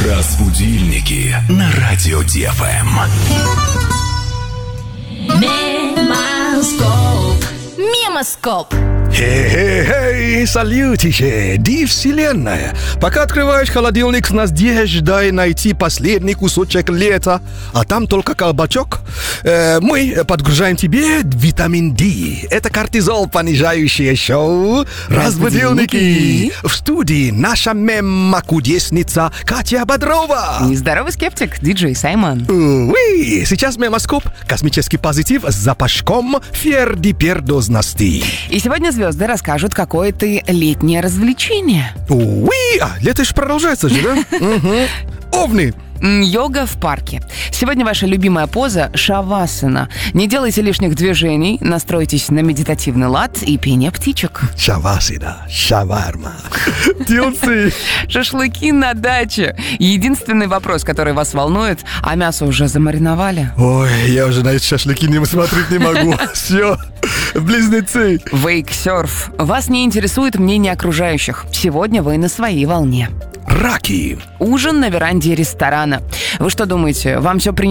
Разбудильники на радио ДФМ. Мемоскоп. Хей, салютище, ди вселенная. Пока открываешь холодильник, надеждой найти последний кусочек лета, а там только колбачок, мы подгружаем тебе витамин D. Это кортизол понижающее шоу «Разбудильники». В студии наша мема-кудесница Катя Бодрова. Здоровый скептик, диджей Саймон. Уи, сейчас мемоскоп, космический позитив с запашком фердипердозности. И сегодня звезды расскажут, какое ты летнее развлечение. Уи, лето ж продолжается же, да? Овны. Йога в парке. Сегодня ваша любимая поза — шавасана. Не делайте лишних движений, настройтесь на медитативный лад и пение птичек. Шавасана, шаварма. Тилсы. Шашлыки на даче. Единственный вопрос, который вас волнует: а мясо уже замариновали? Ой, я уже на эти шашлыки не смотреть не могу. Все, близнецы. Вейксерф. Вас не интересует мнение окружающих. Сегодня вы на своей волне. Раки. Ужин на веранде ресторана. Вы что думаете, вам все принесут?